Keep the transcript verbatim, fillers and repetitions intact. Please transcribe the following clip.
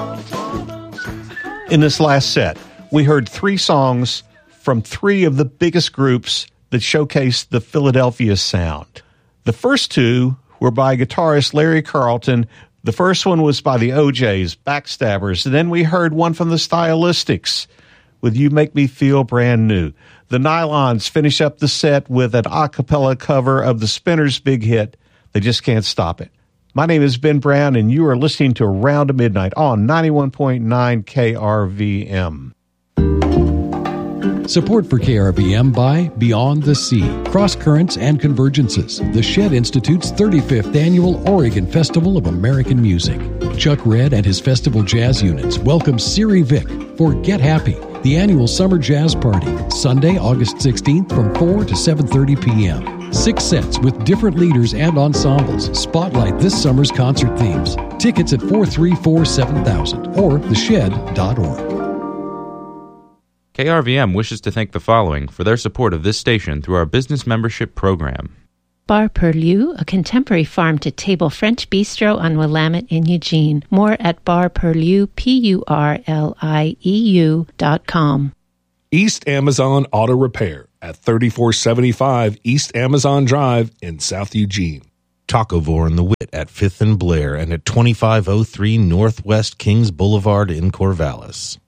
In this last set, we heard three songs from three of the biggest groups that showcased the Philadelphia sound. The first two were by guitarist Larry Carlton. The first one was by the O Js, Backstabbers. And then we heard one from the Stylistics with You Make Me Feel Brand New. The Nylons finish up the set with an a cappella cover of the Spinners' big hit, They Just Can't Stop It. My name is Ben Brown, and you are listening to Around Midnight on ninety-one point nine K R V M. Support for K R V M by Beyond the Sea, Cross Currents and Convergences, the Shed Institute's thirty-fifth Annual Oregon Festival of American Music. Chuck Red and his festival jazz units welcome Siri Vick for Get Happy, the annual summer jazz party, Sunday, August sixteenth from four to seven thirty p.m. Six sets with different leaders and ensembles spotlight this summer's concert themes. Tickets at four three four, seven thousand or the shed dot org. K R V M wishes to thank the following for their support of this station through our business membership program. Bar Perlieu, a contemporary farm-to-table French bistro on Willamette in Eugene. More at bar perlieu, P U R L I E U dot com. East Amazon Auto Repair at thirty-four seventy-five East Amazon Drive in South Eugene. Tacovore and the Wit at fifth and Blair and at twenty-five oh three Northwest Kings Boulevard in Corvallis.